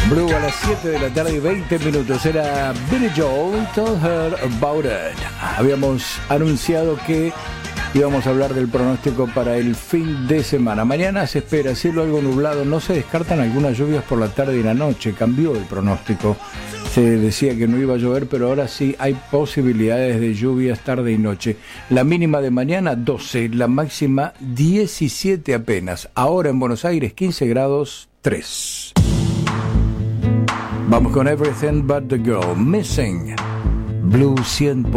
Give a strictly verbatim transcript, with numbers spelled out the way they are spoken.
Blue a las siete de la tarde y veinte minutos. Era Billy Joel, Tell Her About It. Habíamos anunciado que íbamos a hablar del pronóstico para el fin de semana. Mañana se espera cielo algo nublado. No se descartan algunas lluvias por la tarde y la noche. Cambió el pronóstico. Se decía que no iba a llover, pero ahora sí hay posibilidades de lluvias tarde y noche. La mínima de mañana doce, la máxima diecisiete apenas. Ahora en Buenos Aires quince grados tres. Vamos con Everything But The Girl, Missing, Blue cien.